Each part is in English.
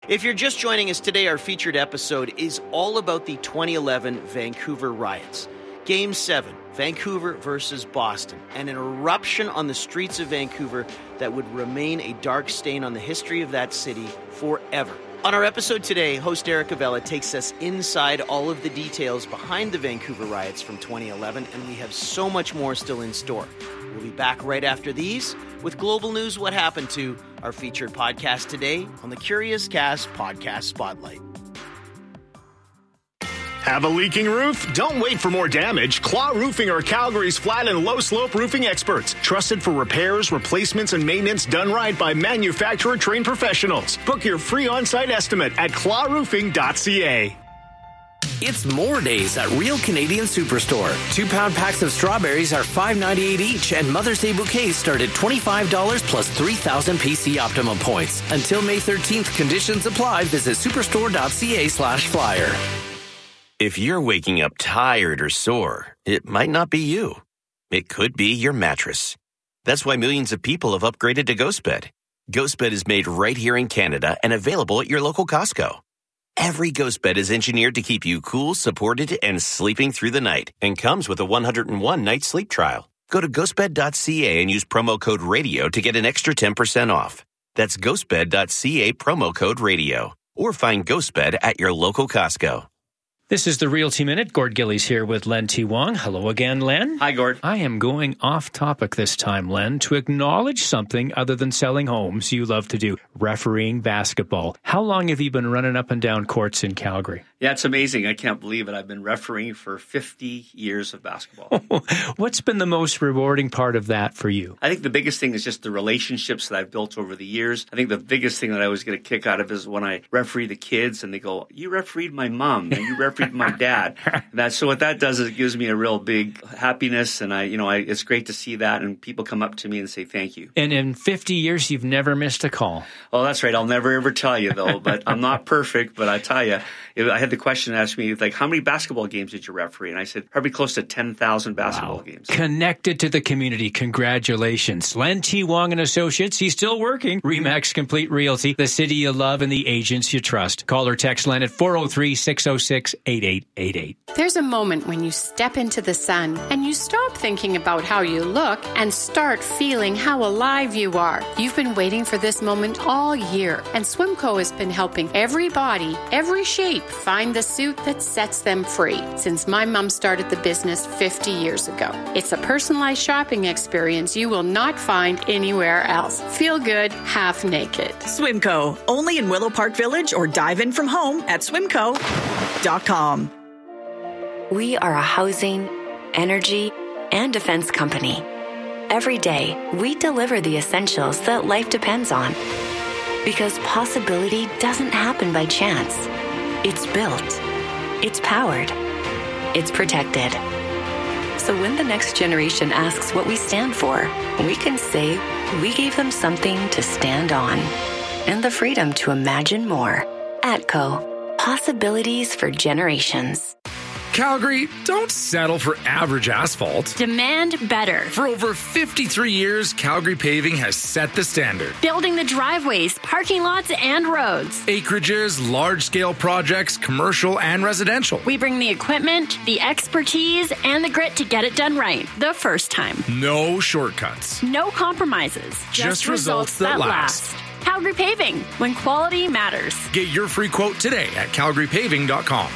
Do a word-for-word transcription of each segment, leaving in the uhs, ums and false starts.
If you're just joining us today, our featured episode is all about the twenty eleven Vancouver riots. Game seven, Vancouver versus Boston, and an eruption on the streets of Vancouver that would remain a dark stain on the history of that city forever. On our episode today, host Erica Vella takes us inside all of the details behind the Vancouver riots from twenty eleven, and we have so much more still in store. We'll be back right after these with Global News What Happened To, our featured podcast today on the Curious Cast Podcast Spotlight. Have a leaking roof? Don't wait for more damage. Claw Roofing are Calgary's flat and low-slope roofing experts. Trusted for repairs, replacements, and maintenance done right by manufacturer-trained professionals. Book your free on-site estimate at claw roofing dot c a. It's more days at Real Canadian Superstore. Two-pound packs of strawberries are five ninety-eight each, and Mother's Day bouquets start at twenty-five dollars plus three thousand P C Optimum points. Until May thirteenth, conditions apply. Visit superstore dot c a slash flyer. If you're waking up tired or sore, it might not be you. It could be your mattress. That's why millions of people have upgraded to GhostBed. GhostBed is made right here in Canada and available at your local Costco. Every GhostBed is engineered to keep you cool, supported, and sleeping through the night, and comes with a one hundred one night sleep trial. Go to ghost bed dot c a and use promo code RADIO to get an extra ten percent off. That's ghost bed dot c a, promo code RADIO. Or find GhostBed at your local Costco. This is the Realty Minute. Gord Gillies here with Len T. Wong. Hello again, Len. Hi, Gord. I am going off topic this time, Len, to acknowledge something other than selling homes you love to do, refereeing basketball. How long have you been running up and down courts in Calgary? Yeah, it's amazing. I can't believe it. I've been refereeing for fifty years of basketball. What's been the most rewarding part of that for you? I think the biggest thing is just the relationships that I've built over the years. I think the biggest thing that I always get a kick out of is when I referee the kids and they go, you refereed my mom and you refereed my dad. That, so what that does is it gives me a real big happiness, and I, you know, I, it's great to see that, and people come up to me and say thank you. And in fifty years, you've never missed a call. Oh, that's right. I'll never ever tell you though, but I'm not perfect. But I tell you, I had the question asked me like, how many basketball games did you referee? And I said probably close to ten thousand basketball wow. games. Connected to the community. Congratulations, Len T. Wong and Associates. He's still working. Remax Complete Realty, the city you love and the agents you trust. Call or text Len at four oh three, six oh six, eight eight eight eight. There's a moment when you step into the sun and you stop thinking about how you look and start feeling how alive you are. You've been waiting for this moment all year, and Swimco has been helping every body, every shape find the suit that sets them free since my mom started the business fifty years ago. It's a personalized shopping experience you will not find anywhere else. Feel good, half naked. Swimco, only in Willow Park Village, or dive in from home at swimco dot com. We are a housing, energy, and defense company. Every day, we deliver the essentials that life depends on. Because possibility doesn't happen by chance. It's built. It's powered. It's protected. So when the next generation asks what we stand for, we can say we gave them something to stand on. And the freedom to imagine more. ATCO. Possibilities for generations. Calgary, don't settle for average asphalt. Demand better. For over fifty-three years, Calgary Paving has set the standard. Building the driveways, parking lots, and roads. Acreages, large-scale projects, commercial and residential. We bring the equipment, the expertise, and the grit to get it done right the first time. No shortcuts. No compromises. Just, Just results, results that, that last. last. Calgary Paving, when quality matters. Get your free quote today at calgary paving dot com.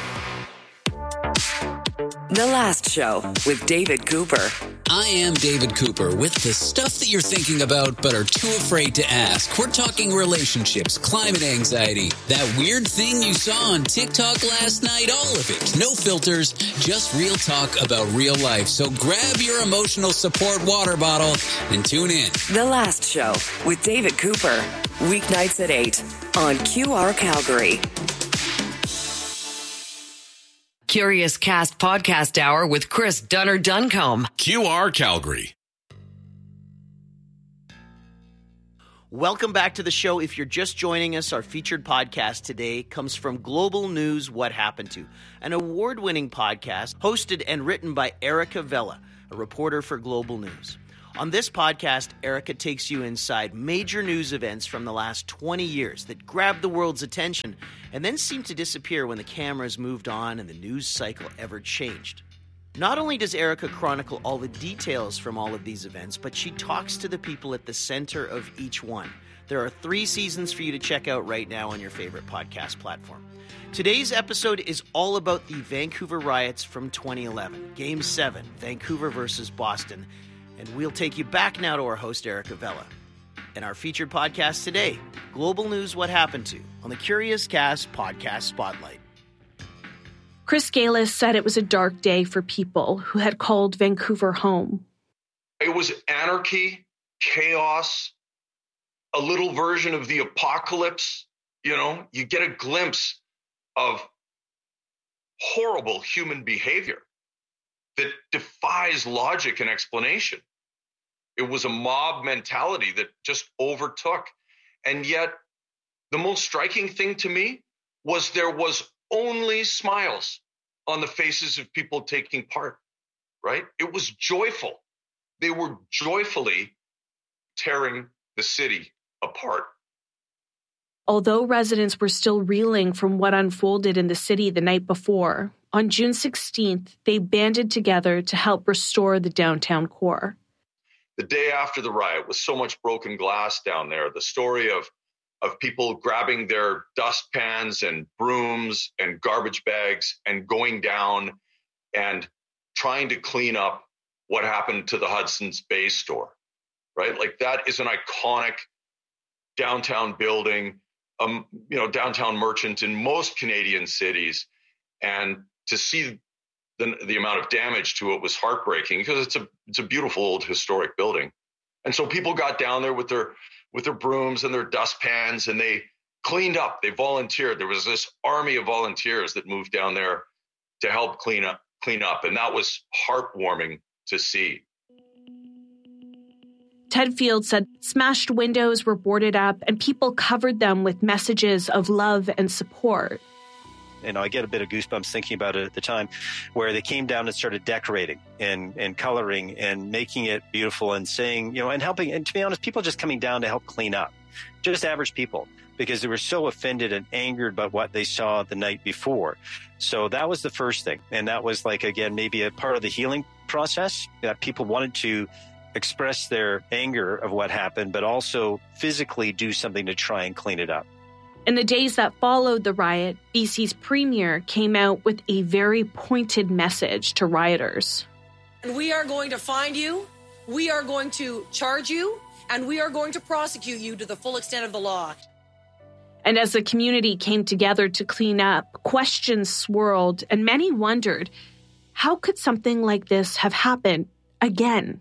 The Last Show with David Cooper. I am David Cooper with the stuff that you're thinking about but are too afraid to ask. We're talking relationships, climate anxiety, that weird thing you saw on TikTok last night, all of it. No filters, just real talk about real life. So grab your emotional support water bottle and tune in. The Last Show with David Cooper. Weeknights at eight on Q R Calgary. Curious Cast Podcast Hour with Chris Dunner-Duncombe. Q R Calgary. Welcome back to the show. If you're just joining us, our featured podcast today comes from Global News What Happened To, an award-winning podcast hosted and written by Erica Vella, a reporter for Global News. On this podcast, Erica takes you inside major news events from the last twenty years that grabbed the world's attention and then seemed to disappear when the cameras moved on and the news cycle ever changed. Not only does Erica chronicle all the details from all of these events, but she talks to the people at the center of each one. There are three seasons for you to check out right now on your favorite podcast platform. Today's episode is all about the Vancouver riots from twenty eleven, Game seven, Vancouver versus Boston. And we'll take you back now to our host, Erica Vella. And our featured podcast today, Global News What Happened To, on the Curious Cast Podcast Spotlight. Chris Galis said it was a dark day for people who had called Vancouver home. It was anarchy, chaos, a little version of the apocalypse. You know, you get a glimpse of horrible human behavior that defies logic and explanation. It was a mob mentality that just overtook. And yet, the most striking thing to me was there was only smiles on the faces of people taking part, right? It was joyful. They were joyfully tearing the city apart. Although residents were still reeling from what unfolded in the city the night before, on June sixteenth, they banded together to help restore the downtown core. The day after the riot, with so much broken glass down there, the story of, of people grabbing their dustpans and brooms and garbage bags and going down and trying to clean up what happened to the Hudson's Bay store, right? Like that is an iconic downtown building, um, you know, downtown merchant in most Canadian cities. And to see the, the amount of damage to it was heartbreaking because it's a it's a beautiful old historic building. And so people got down there with their with their brooms and their dustpans and they cleaned up. They volunteered. There was this army of volunteers that moved down there to help clean up clean up. And that was heartwarming to see. Ted Field said smashed windows were boarded up and people covered them with messages of love and support. You know, I get a bit of goosebumps thinking about it at the time, where they came down and started decorating and, and coloring and making it beautiful and saying, you know, and helping. And to be honest, people just coming down to help clean up, just average people, because they were so offended and angered by what they saw the night before. So that was the first thing. And that was like, again, maybe a part of the healing process, that people wanted to express their anger of what happened, but also physically do something to try and clean it up. In the days that followed the riot, B C's premier came out with a very pointed message to rioters. We are going to find you, we are going to charge you, and we are going to prosecute you to the full extent of the law. And as the community came together to clean up, questions swirled, and many wondered, how could something like this have happened again?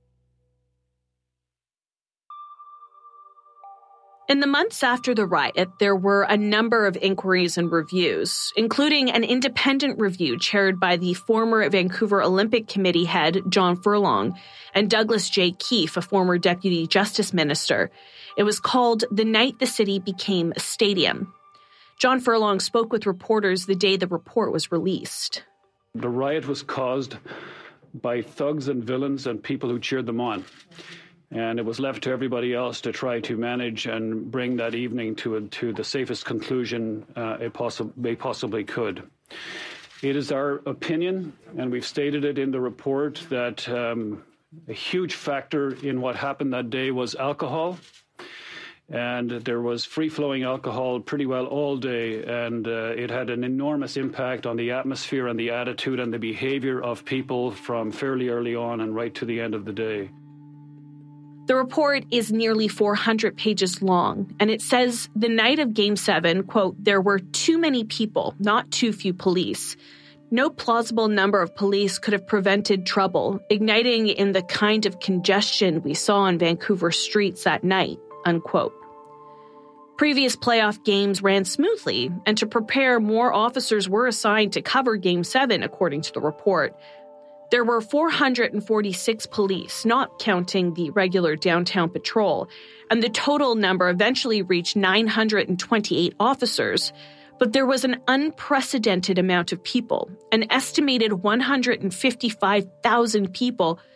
In the months after the riot, there were a number of inquiries and reviews, including an independent review chaired by the former Vancouver Olympic Committee head, John Furlong, and Douglas J. Keefe, a former deputy justice minister. It was called The Night the City Became a Stadium. John Furlong spoke with reporters the day the report was released. The riot was caused by thugs and villains and people who cheered them on. And it was left to everybody else to try to manage and bring that evening to a, to the safest conclusion uh, it possi- they possibly could. It is our opinion, and we've stated it in the report, that um, a huge factor in what happened that day was alcohol. And there was free-flowing alcohol pretty well all day, and uh, it had an enormous impact on the atmosphere and the attitude and the behavior of people from fairly early on and right to the end of the day. The report is nearly four hundred pages long, and it says the night of Game seven, quote, there were too many people, not too few police. No plausible number of police could have prevented trouble, igniting in the kind of congestion we saw on Vancouver streets that night, unquote. Previous playoff games ran smoothly, and to prepare, more officers were assigned to cover Game seven, according to the report. There were four hundred forty-six police, not counting the regular downtown patrol, and the total number eventually reached nine hundred twenty-eight officers. But there was an unprecedented amount of people, an estimated one hundred fifty-five thousand people,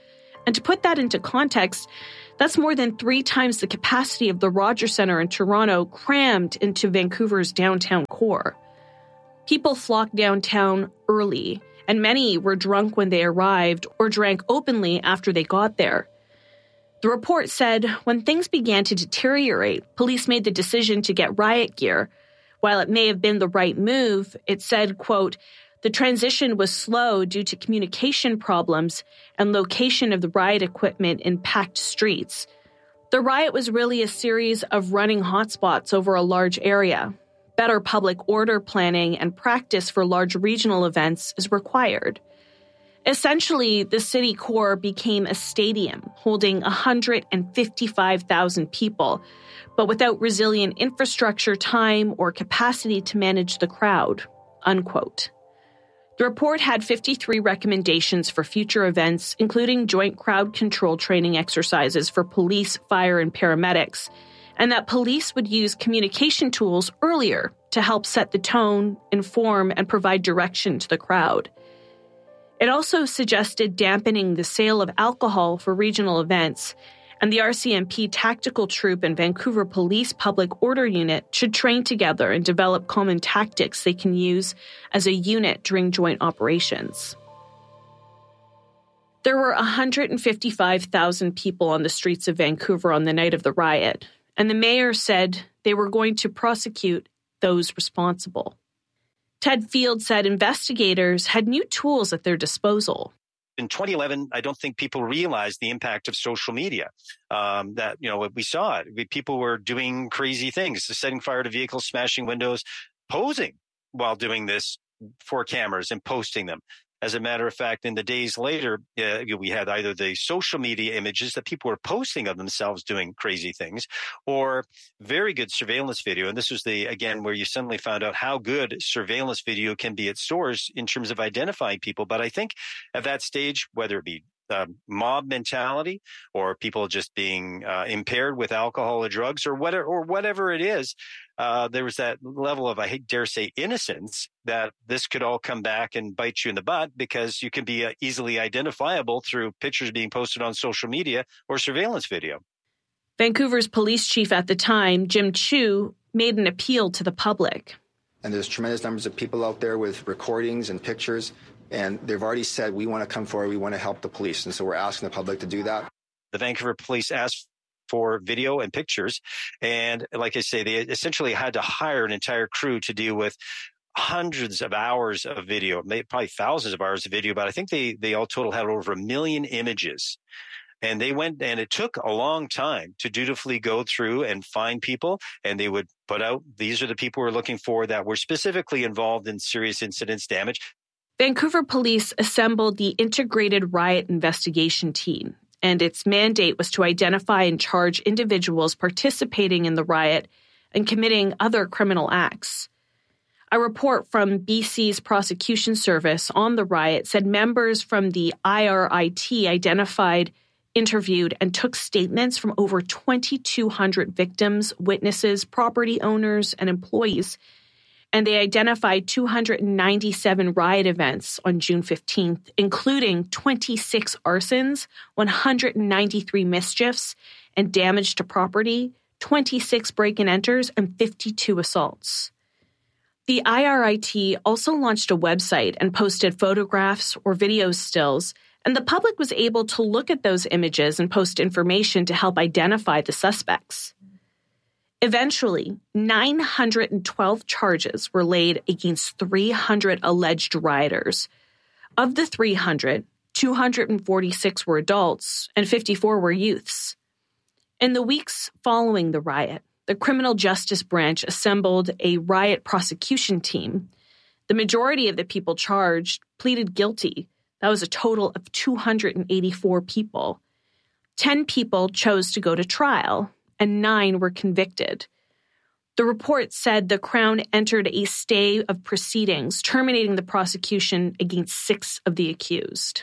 And to put that into context, that's more than three times the capacity of the Rogers Centre in Toronto crammed into Vancouver's downtown core. People flocked downtown early, and many were drunk when they arrived or drank openly after they got there. The report said when things began to deteriorate, police made the decision to get riot gear. While it may have been the right move, it said, quote, the transition was slow due to communication problems and location of the riot equipment in packed streets. The riot was really a series of running hotspots over a large area. Better public order planning and practice for large regional events is required. Essentially, the city core became a stadium holding one hundred fifty-five thousand people, but without resilient infrastructure, time, or capacity to manage the crowd, unquote. The report had fifty-three recommendations for future events, including joint crowd control training exercises for police, fire, and paramedics, and that police would use communication tools earlier to help set the tone, inform, and provide direction to the crowd. It also suggested dampening the sale of alcohol for regional events, and the R C M P Tactical Troop and Vancouver Police Public Order Unit should train together and develop common tactics they can use as a unit during joint operations. There were one hundred fifty-five thousand people on the streets of Vancouver on the night of the riot, and the mayor said they were going to prosecute those responsible. Ted Field said investigators had new tools at their disposal. In twenty eleven, I don't think people realized the impact of social media. Um, that, you know, we saw it. We, people were doing crazy things, setting fire to vehicles, smashing windows, posing while doing this for cameras and posting them. As a matter of fact, in the days later, uh, we had either the social media images that people were posting of themselves doing crazy things, or very good surveillance video. And this was the, again, where you suddenly found out how good surveillance video can be at stores in terms of identifying people. But I think at that stage, whether it be Um, mob mentality or people just being uh, impaired with alcohol or drugs or whatever, or whatever it is, uh, there was that level of, I dare say, innocence that this could all come back and bite you in the butt because you can be uh, easily identifiable through pictures being posted on social media or surveillance video. Vancouver's police chief at the time, Jim Chu, made an appeal to the public. And there's tremendous numbers of people out there with recordings and pictures. And they've already said, we want to come forward, we want to help the police. And so we're asking the public to do that. The Vancouver police asked for video and pictures. And like I say, they essentially had to hire an entire crew to deal with hundreds of hours of video, probably thousands of hours of video. But I think they, they all total had over a million images. And they went, and it took a long time to dutifully go through and find people. And they would put out, these are the people we're looking for that were specifically involved in serious incidents, damage. Vancouver Police assembled the Integrated Riot Investigation Team, and its mandate was to identify and charge individuals participating in the riot and committing other criminal acts. A report from B C's prosecution service on the riot said members from the I R I T identified, interviewed, and took statements from over twenty-two hundred victims, witnesses, property owners, and employees. And they identified two hundred ninety-seven riot events on June fifteenth, including twenty-six arsons, one hundred ninety-three mischiefs and damage to property, twenty-six break-and-enters, and fifty-two assaults. The I R I T also launched a website and posted photographs or video stills, and the public was able to look at those images and post information to help identify the suspects. Eventually, nine hundred twelve charges were laid against three hundred alleged rioters. Of the three hundred, two hundred forty-six were adults and fifty-four were youths. In the weeks following the riot, the Criminal Justice Branch assembled a riot prosecution team. The majority of the people charged pleaded guilty. That was a total of two hundred eighty-four people. Ten people chose to go to trial, and nine were convicted. The report said the Crown entered a stay of proceedings, terminating the prosecution against six of the accused.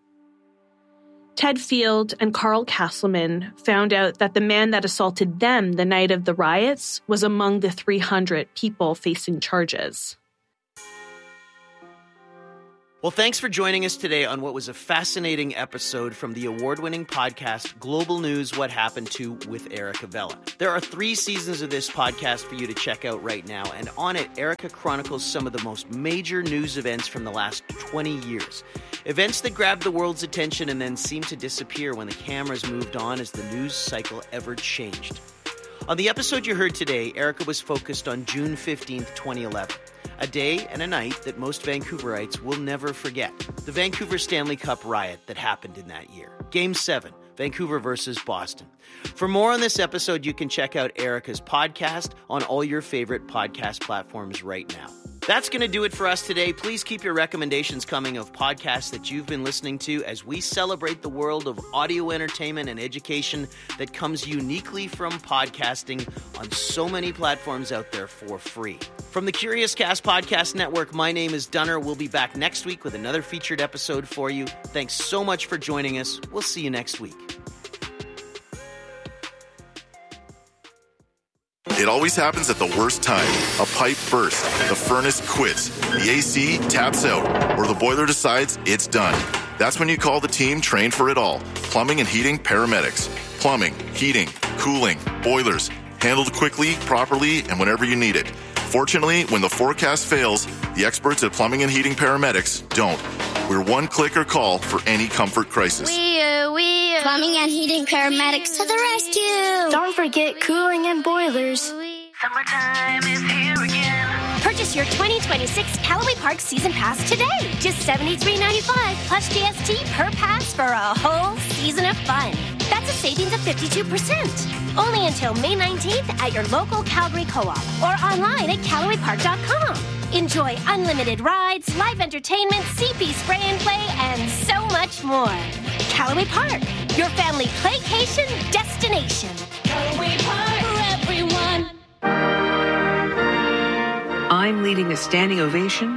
Ted Field and Carl Castleman found out that the man that assaulted them the night of the riots was among the three hundred people facing charges. Well, thanks for joining us today on what was a fascinating episode from the award-winning podcast Global News What Happened To with Erica Vela. There are three seasons of this podcast for you to check out right now, and on it, Erica chronicles some of the most major news events from the last twenty years. Events that grabbed the world's attention and then seemed to disappear when the cameras moved on as the news cycle ever changed. On the episode you heard today, Erica was focused on June fifteenth, twenty eleven. A day and a night that most Vancouverites will never forget. The Vancouver Stanley Cup riot that happened in that year. Game seven, Vancouver versus Boston. For more on this episode, you can check out Erica's podcast on all your favorite podcast platforms right now. That's going to do it for us today. Please keep your recommendations coming of podcasts that you've been listening to as we celebrate the world of audio entertainment and education that comes uniquely from podcasting on so many platforms out there for free. From the Curious Cast Podcast Network, my name is Dunner. We'll be back next week with another featured episode for you. Thanks so much for joining us. We'll see you next week. It always happens at the worst time. A pipe bursts, the furnace quits, the A C taps out, or the boiler decides it's done. That's when you call the team trained for it all. Plumbing and heating paramedics. Plumbing, heating, cooling, boilers. Handled quickly, properly, and whenever you need it. Fortunately, when the forecast fails, the experts at Plumbing and Heating Paramedics don't. We're one click or call for any comfort crisis. Wee-oo, wee-oo. Plumbing and Heating Paramedics to the rescue. Don't forget cooling and boilers. Summertime is here again. Purchase your twenty twenty-six Callaway Park Season Pass today. Just seventy-three ninety-five plus G S T per pass for a whole season of fun. That's a savings of fifty-two percent. Only until May nineteenth at your local Calgary Co-op or online at Callaway Park dot com. Enjoy unlimited rides, live entertainment, C P spray and play, and so much more. Callaway Park, your family playcation destination. Callaway Park for everyone. I'm leading a standing ovation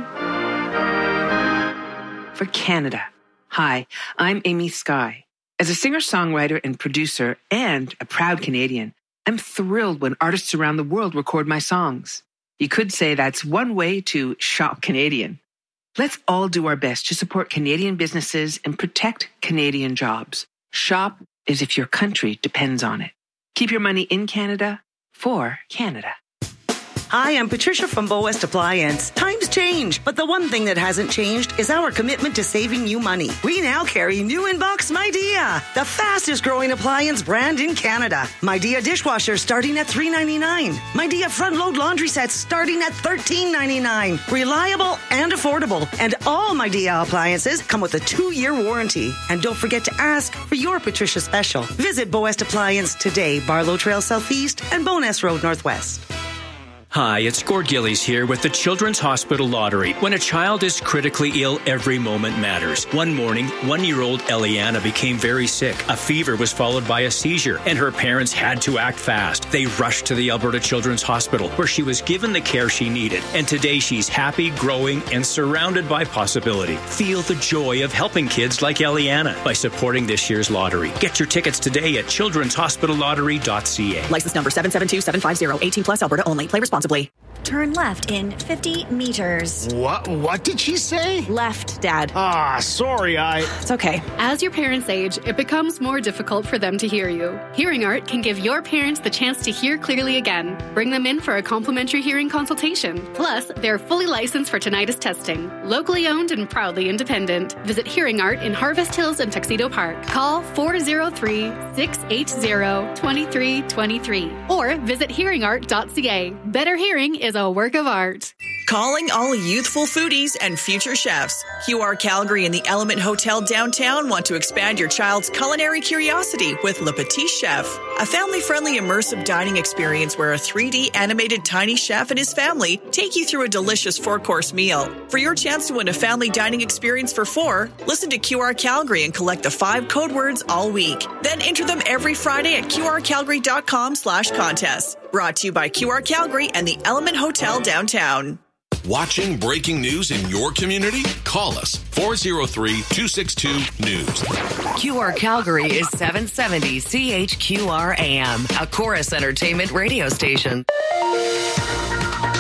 for Canada. Hi, I'm Amy Skye. As a singer-songwriter and producer and a proud Canadian, I'm thrilled when artists around the world record my songs. You could say that's one way to shop Canadian. Let's all do our best to support Canadian businesses and protect Canadian jobs. Shop as if your country depends on it. Keep your money in Canada for Canada. Hi, I'm Patricia from Bow West Appliance. Times change, but the one thing that hasn't changed is our commitment to saving you money. We now carry new Inbox Midea, the fastest growing appliance brand in Canada. Midea dishwasher starting at three ninety-nine. Midea front load laundry sets starting at thirteen ninety-nine. Reliable and affordable. And all Midea appliances come with a two-year warranty. And don't forget to ask for your Patricia special. Visit Bow West Appliance today, Barlow Trail Southeast and Bowness Road Northwest. Hi, it's Gord Gillies here with the Children's Hospital Lottery. When a child is critically ill, every moment matters. One morning, one-year-old Eliana became very sick. A fever was followed by a seizure, and her parents had to act fast. They rushed to the Alberta Children's Hospital, where she was given the care she needed. And today, she's happy, growing, and surrounded by possibility. Feel the joy of helping kids like Eliana by supporting this year's lottery. Get your tickets today at children's hospital lottery dot c a. License number seven seven two seven five zero, eighteen plus, Alberta only. Play responsibly. Turn left in fifty meters. What? What did she say? Left, Dad. Ah, sorry, I... It's okay. As your parents age, it becomes more difficult for them to hear you. Hearing Art can give your parents the chance to hear clearly again. Bring them in for a complimentary hearing consultation. Plus, they're fully licensed for tinnitus testing. Locally owned and proudly independent. Visit Hearing Art in Harvest Hills and Tuxedo Park. Call four oh three, six eight zero, two three two three or visit hearing art dot c a. Better hearing is a work of art. Calling all youthful foodies and future chefs. Q R Calgary and the Element Hotel downtown want to expand your child's culinary curiosity with Le Petit Chef, a family-friendly immersive dining experience where a three D animated tiny chef and his family take you through a delicious four-course meal. For your chance to win a family dining experience for four, listen to Q R Calgary and collect the five code words all week. Then enter them every Friday at q r calgary dot com slash contest. Brought to you by Q R Calgary and the Element Hotel downtown. Watching breaking news in your community? Call us four oh three, two six two, news. Q R Calgary is seven seventy C H Q R A M, a Chorus Entertainment radio station.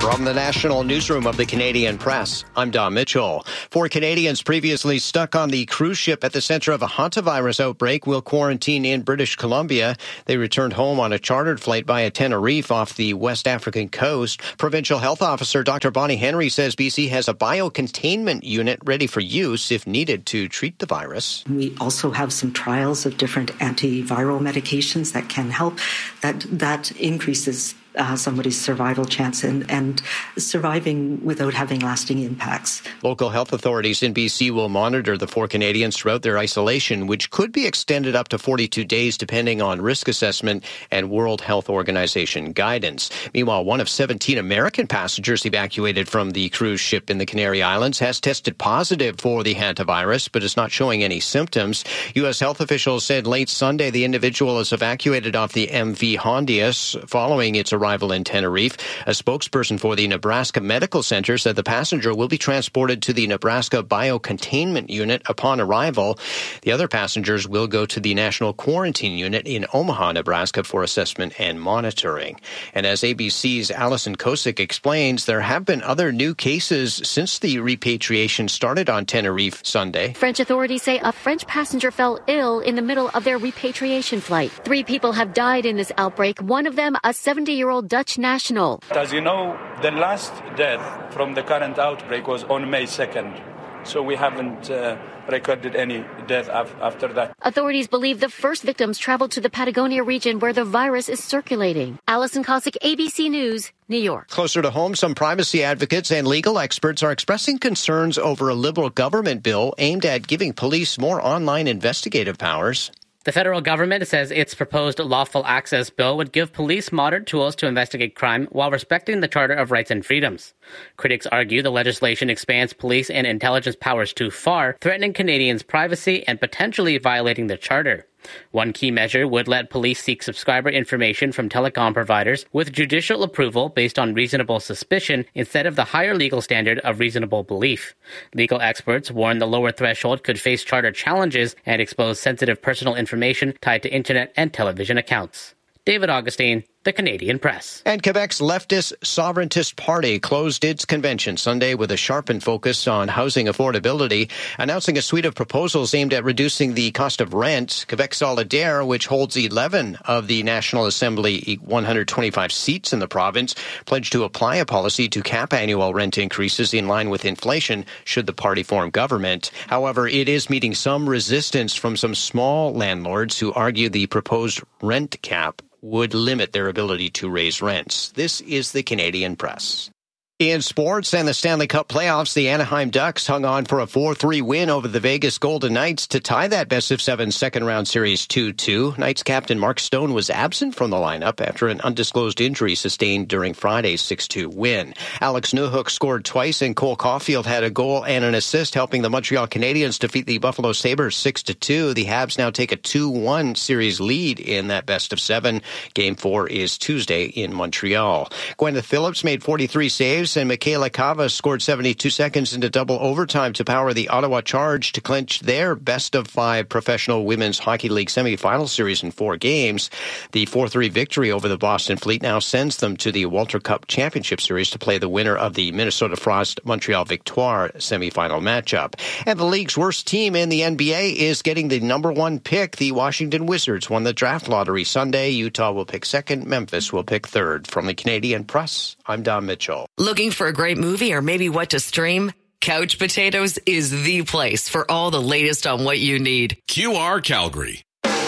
From the National Newsroom of the Canadian Press, I'm Don Mitchell. Four Canadians previously stuck on the cruise ship at the center of a hantavirus outbreak will quarantine in British Columbia. They returned home on a chartered flight via Tenerife off the West African coast. Provincial Health Officer Doctor Bonnie Henry says B C has a biocontainment unit ready for use if needed to treat the virus. We also have some trials of different antiviral medications that can help. That, that increases Uh, somebody's survival chance and, and surviving without having lasting impacts. Local health authorities in B C will monitor the four Canadians throughout their isolation, which could be extended up to forty-two days depending on risk assessment and World Health Organization guidance. Meanwhile, one of seventeen American passengers evacuated from the cruise ship in the Canary Islands has tested positive for the hantavirus, but is not showing any symptoms. U S health officials said late Sunday the individual is evacuated off the M V Hondius following its arrival arrival in Tenerife. A spokesperson for the Nebraska Medical Center said the passenger will be transported to the Nebraska Biocontainment Unit upon arrival. The other passengers will go to the National Quarantine Unit in Omaha, Nebraska for assessment and monitoring. And as A B C's Allison Kosick explains, there have been other new cases since the repatriation started on Tenerife Sunday. French authorities say a French passenger fell ill in the middle of their repatriation flight. Three people have died in this outbreak, one of them a seventy-year-old Dutch national. As you know, the last death from the current outbreak was on May second. So we haven't uh, recorded any death af- after that. Authorities believe the first victims traveled to the Patagonia region where the virus is circulating. Allison Kosick, A B C News, New York. Closer to home, some privacy advocates and legal experts are expressing concerns over a Liberal government bill aimed at giving police more online investigative powers. The federal government says its proposed lawful access bill would give police modern tools to investigate crime while respecting the Charter of Rights and Freedoms. Critics argue the legislation expands police and intelligence powers too far, threatening Canadians' privacy and potentially violating the Charter. One key measure would let police seek subscriber information from telecom providers with judicial approval based on reasonable suspicion instead of the higher legal standard of reasonable belief. Legal experts warn the lower threshold could face charter challenges and expose sensitive personal information tied to internet and television accounts. David Augustine, The Canadian Press. And Quebec's leftist Sovereigntist Party closed its convention Sunday with a sharpened focus on housing affordability, announcing a suite of proposals aimed at reducing the cost of rent. Quebec Solidaire, which holds eleven of the National Assembly one hundred twenty-five seats in the province, pledged to apply a policy to cap annual rent increases in line with inflation should the party form government. However, it is meeting some resistance from some small landlords who argue the proposed rent cap would limit their ability to raise rents. This is the Canadian Press. In sports and the Stanley Cup playoffs, the Anaheim Ducks hung on for a four three win over the Vegas Golden Knights to tie that best-of-seven second-round series two two. Knights captain Mark Stone was absent from the lineup after an undisclosed injury sustained during Friday's six two win. Alex Newhook scored twice, and Cole Caulfield had a goal and an assist, helping the Montreal Canadiens defeat the Buffalo Sabres six to two. The Habs now take a two one series lead in that best-of-seven. Game four is Tuesday in Montreal. Gwyneth Phillips made forty-three saves, and Michaela Cava scored seventy-two seconds into double overtime to power the Ottawa Charge to clinch their best-of-five professional women's hockey league semifinal series in four games. The four three victory over the Boston Fleet now sends them to the Walter Cup Championship Series to play the winner of the Minnesota Frost Montreal Victoire semifinal matchup. And the league's worst team in the N B A is getting the number one pick. The Washington Wizards won the draft lottery Sunday. Utah will pick second. Memphis will pick third. From the Canadian Press, I'm Don Mitchell. Looking for a great movie or maybe what to stream? Couch Potatoes is the place for all the latest on what you need. Q R Calgary.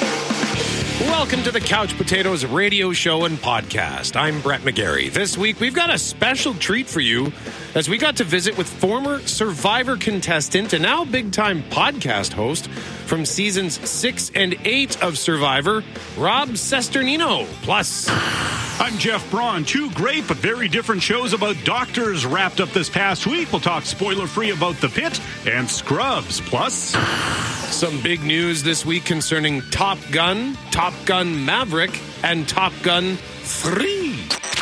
Welcome to the Couch Potatoes radio show and podcast. I'm Brett McGarry. This week, we've got a special treat for you as we got to visit with former Survivor contestant and now big-time podcast host from seasons six and eight of Survivor, Rob Cesternino. Plus, I'm Jeff Braun. Two great but very different shows about doctors wrapped up this past week. We'll talk spoiler-free about The Pit and Scrubs. Plus, some big news this week concerning Top Gun, Top Gun Maverick, and Top Gun three.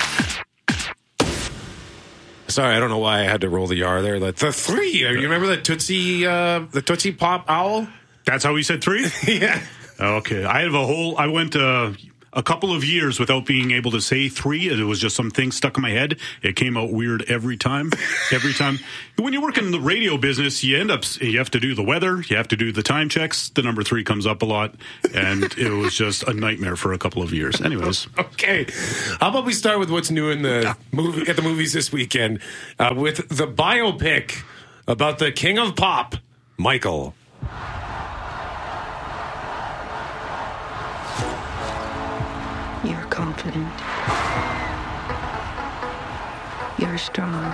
Sorry, I don't know why I had to roll the R there. Like, the three. You remember the Tootsie, uh, the Tootsie Pop Owl? That's how we said three? Yeah. Okay. I have a whole, I went, uh, a couple of years without being able to say three. It was just some thing stuck in my head. It came out weird every time. Every time. When you work in the radio business, you end up, you have to do the weather, you have to do the time checks. The number three comes up a lot, and it was just a nightmare for a couple of years. Anyways. Okay. How about we start with what's new in the movie at the movies this weekend uh, with the biopic about the King of Pop, Michael. You're confident. You're strong.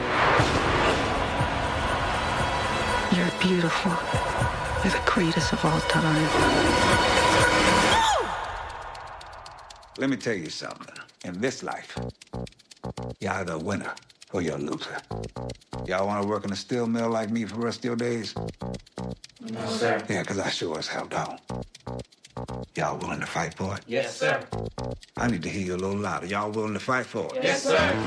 You're beautiful. You're the greatest of all time. Let me tell you something. In this life, you're either a winner or you're a loser. Y'all want to work in a steel mill like me for the rest of your days? No, sir. Yeah, because I sure as hell don't. Y'all willing to fight for it? Yes, sir. I need to hear you a little louder. Y'all willing to fight for it? Yes, sir.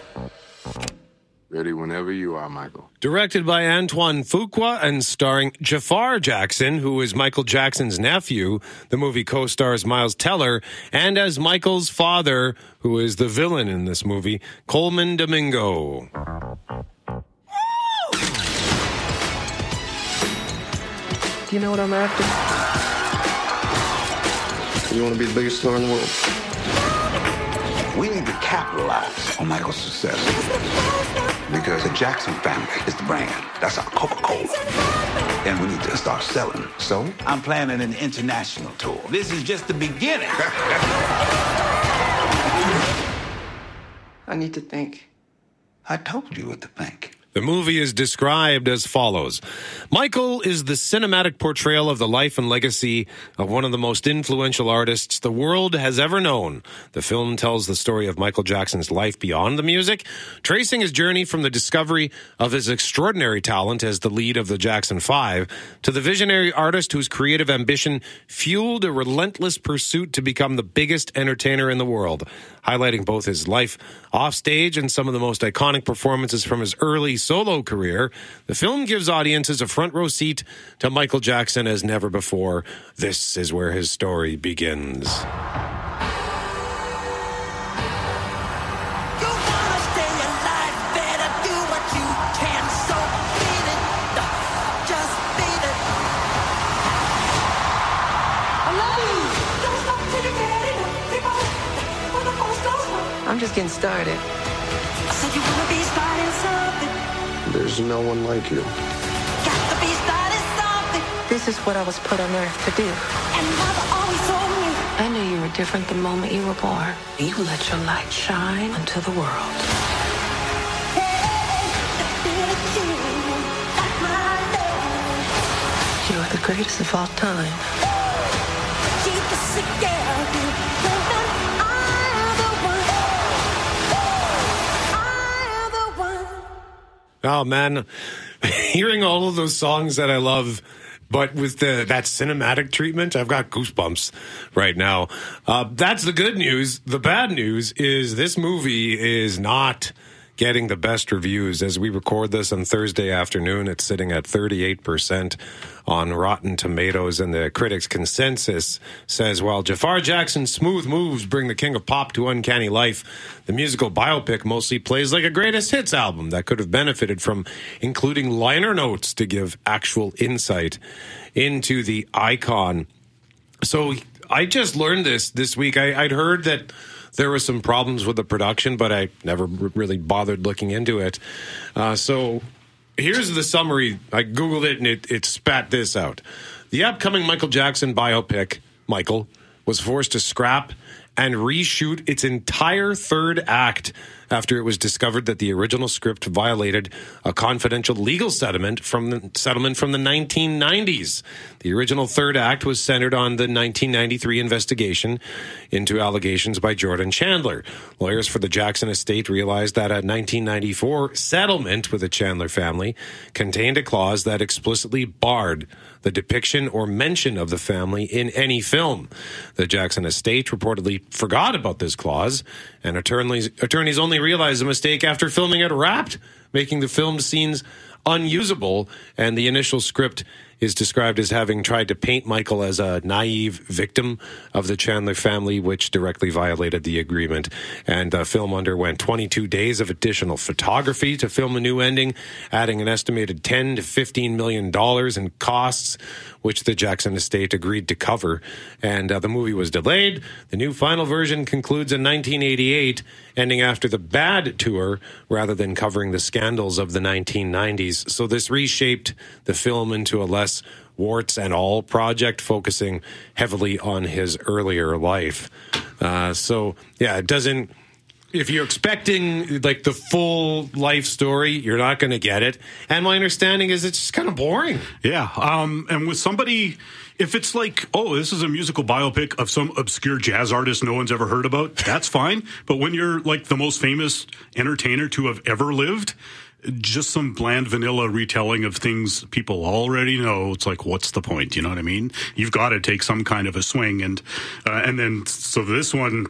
Ready whenever you are, Michael. Directed by Antoine Fuqua and starring Jafar Jackson, who is Michael Jackson's nephew. The movie co-stars Miles Teller, and as Michael's father, who is the villain in this movie, Coleman Domingo. Do you know what I'm after? You want to be the biggest star in the world? We need to capitalize on Michael's success. Because the Jackson family is the brand. That's our Coca-Cola. And we need to start selling. So I'm planning an international tour. This is just the beginning. I need to think. I told you what to think. The movie is described as follows. Michael is the cinematic portrayal of the life and legacy of one of the most influential artists the world has ever known. The film tells the story of Michael Jackson's life beyond the music, tracing his journey from the discovery of his extraordinary talent as the lead of the Jackson Five to the visionary artist whose creative ambition fueled a relentless pursuit to become the biggest entertainer in the world, highlighting both his life offstage and some of the most iconic performances from his early solo career. The film gives audiences a front row seat to Michael Jackson as never before. This is where his story begins. I'm just getting started. So you want to be starting something? There's no one like you. Got to be starting something. This is what I was put on earth to do. And Mother always told me. I knew you were different the moment you were born. You let your light shine into the world. You are the greatest of all time. Keep us together. Oh, man. Hearing all of those songs that I love, but with the that cinematic treatment, I've got goosebumps right now. Uh, that's the good news. The bad news is this movie is not getting the best reviews. As we record this on Thursday afternoon, it's sitting at thirty-eight percent on Rotten Tomatoes, and the critics' consensus says, while Jafar Jackson's smooth moves bring the King of Pop to uncanny life, the musical biopic mostly plays like a greatest hits album that could have benefited from including liner notes to give actual insight into the icon. So I just learned this this week. I, I'd heard that there were some problems with the production, but I never r- really bothered looking into it. Uh, so here's the summary. I Googled it, and it, it spat this out. The upcoming Michael Jackson biopic, Michael, was forced to scrap and reshoot its entire third act after it was discovered that the original script violated a confidential legal settlement from the settlement from the nineteen nineties. The original third act was centered on the nineteen ninety-three investigation into allegations by Jordan Chandler. Lawyers for the Jackson estate realized that a nineteen ninety-four settlement with the Chandler family contained a clause that explicitly barred the depiction or mention of the family in any film. The Jackson estate reportedly forgot about this clause, and attorneys, attorneys only realized the mistake after filming it wrapped, making the filmed scenes unusable, and the initial script is described as having tried to paint Michael as a naive victim of the Chandler family, which directly violated the agreement. And the film underwent twenty-two days of additional photography to film a new ending, adding an estimated ten to fifteen million dollars in costs, which the Jackson estate agreed to cover. And uh, the movie was delayed. The new final version concludes in nineteen eighty-eight, ending after the Bad tour rather than covering the scandals of the nineteen nineties. So this reshaped the film into a less warts and all project, focusing heavily on his earlier life. Uh, so, yeah, it doesn't... If you're expecting like the full life story, you're not going to get it. And my understanding is it's just kind of boring. Yeah. Um, and with somebody, if it's like, oh, this is a musical biopic of some obscure jazz artist no one's ever heard about, that's fine. But when you're like the most famous entertainer to have ever lived, just some bland vanilla retelling of things people already know, it's like, what's the point? You know what I mean? You've got to take some kind of a swing. And, uh, and then, so this one,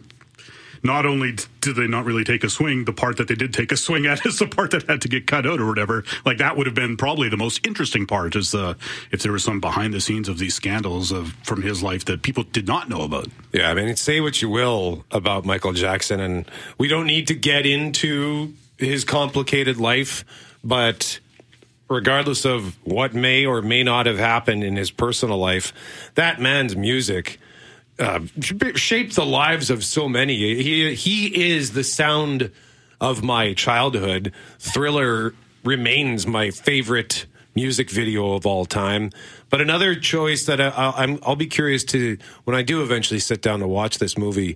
not only did they not really take a swing, the part that they did take a swing at is the part that had to get cut out or whatever. Like, that would have been probably the most interesting part, is uh, if there was some behind the scenes of these scandals of, from his life that people did not know about. Yeah, I mean, say what you will about Michael Jackson, and we don't need to get into his complicated life, but regardless of what may or may not have happened in his personal life, that man's music Uh, shaped the lives of so many. He he is the sound of my childhood. Thriller remains my favorite music video of all time. But another choice that I, I'm, I'll be curious to, when I do eventually sit down to watch this movie,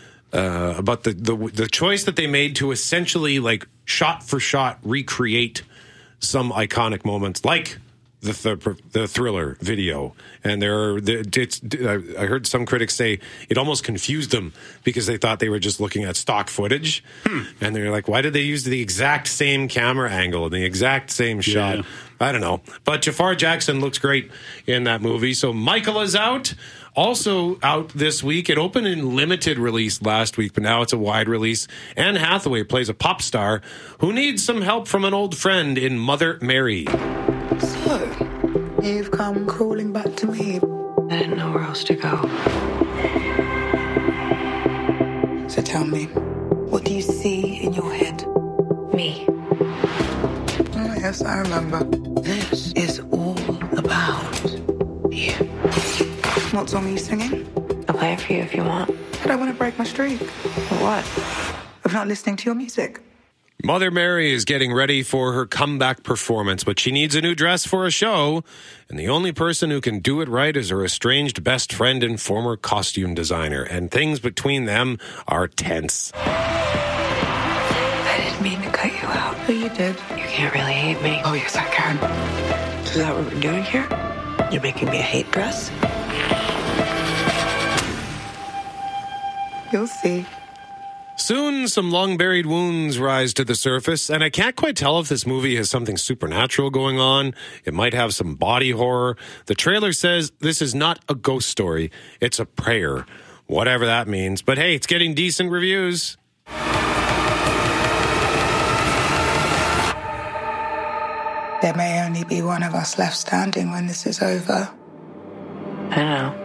uh, about the, the the choice that they made to essentially like shot for shot recreate some iconic moments, like the the, the Thriller video. And there are, it's, I heard some critics say it almost confused them because they thought they were just looking at stock footage. Hmm. And they're like, why did they use the exact same camera angle and the exact same shot? Yeah. I don't know. But Jafar Jackson looks great in that movie. So Michael is out. Also out this week. It opened in limited release last week, but now it's a wide release. Anne Hathaway plays a pop star who needs some help from an old friend in Mother Mary. So, you've come crawling back to me. I didn't know where else to go. So tell me, what do you see in your head? Me. Oh, yes, I remember. This is all about you. What song are you singing? I'll play it for you if you want. I don't want to break my streak. What? Of not listening to your music. Mother Mary is getting ready for her comeback performance, but she needs a new dress for a show, and the only person who can do it right is her estranged best friend and former costume designer, and things between them are tense. I didn't mean to cut you out. But you did. You can't really hate me. Oh, yes, I can. Is that what we're doing here? You're making me a hate dress? You'll see. Soon, some long-buried wounds rise to the surface, and I can't quite tell if this movie has something supernatural going on. It might have some body horror. The trailer says this is not a ghost story. It's a prayer, whatever that means. But hey, it's getting decent reviews. There may only be one of us left standing when this is over. I know.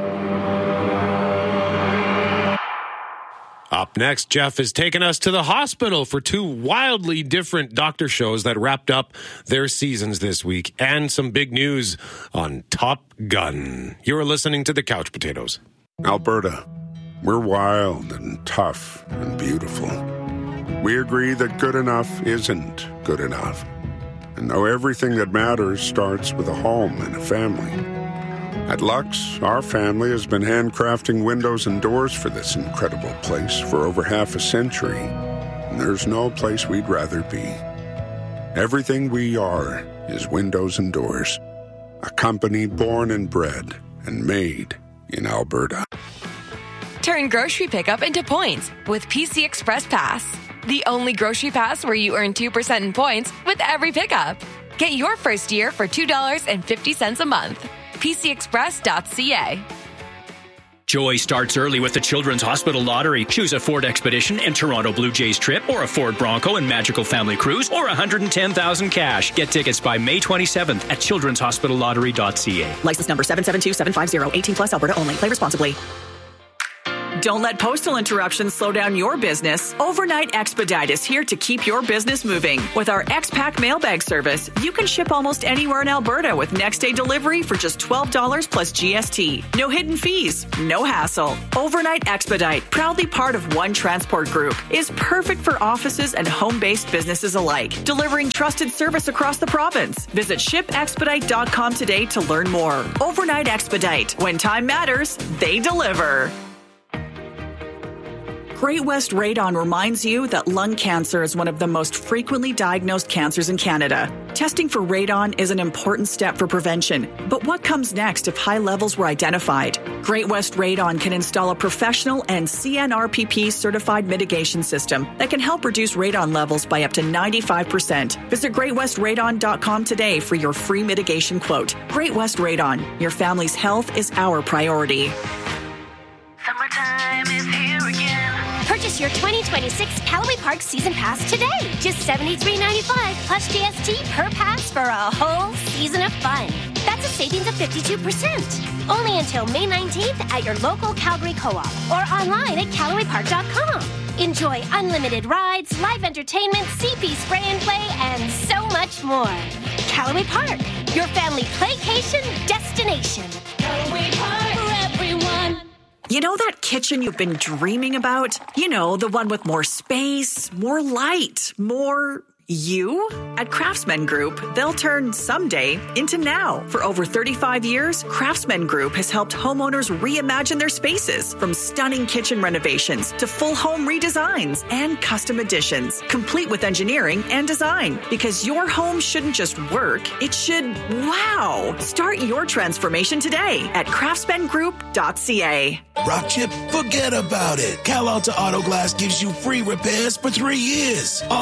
Up next, Jeff is taking us to the hospital for two wildly different doctor shows that wrapped up their seasons this week, and some big news on Top Gun. You're listening to the Couch Potatoes. Alberta, we're wild and tough and beautiful. We agree that good enough isn't good enough, and know everything that matters starts with a home and a family. At Lux, our family has been handcrafting windows and doors for this incredible place for over half a century, and there's no place we'd rather be. Everything we are is windows and doors, a company born and bred and made in Alberta. Turn grocery pickup into points with P C Express Pass, the only grocery pass where you earn two percent in points with every pickup. Get your first year for two dollars and fifty cents a month. P C express dot C A. Joy starts early with the Children's Hospital Lottery. Choose a Ford Expedition and Toronto Blue Jays trip, or a Ford Bronco and Magical Family Cruise, or one hundred ten thousand cash. Get tickets by May twenty-seventh at children's hospital lottery dot c a. License number seven seven two seven five zero. eighteen plus, Alberta only. Play responsibly. Don't let postal interruptions slow down your business. Overnight Expedite is here to keep your business moving. With our X-Pack mailbag service, you can ship almost anywhere in Alberta with next-day delivery for just twelve dollars plus G S T. No hidden fees, no hassle. Overnight Expedite, proudly part of One Transport Group, is perfect for offices and home-based businesses alike, delivering trusted service across the province. Visit ship expedite dot com today to learn more. Overnight Expedite. When time matters, they deliver. Great West Radon reminds you that lung cancer is one of the most frequently diagnosed cancers in Canada. Testing for radon is an important step for prevention, but what comes next if high levels were identified? Great West Radon can install a professional and C N R P P certified mitigation system that can help reduce radon levels by up to ninety-five percent. Visit great west radon dot com today for your free mitigation quote. Great West Radon, your family's health is our priority. Summertime is here again. Purchase your twenty twenty-six Callaway Park Season Pass today. Just seventy-three ninety-five plus G S T per pass for a whole season of fun. That's a savings of fifty-two percent. Only until May nineteenth at your local Calgary Co-op or online at callaway park dot com. Enjoy unlimited rides, live entertainment, C P spray and play, and so much more. Callaway Park, your family playcation destination. Callaway Park for everyone. You know that kitchen you've been dreaming about? You know, the one with more space, more light, more you? At Craftsman Group, they'll turn someday into now. For over thirty-five years, Craftsman Group has helped homeowners reimagine their spaces, from stunning kitchen renovations to full home redesigns and custom additions, complete with engineering and design. Because your home shouldn't just work, it should wow. Start your transformation today at craftsman group dot c a. Rock Chip, forget about it. Cal Alta Auto Glass gives you free repairs for three years.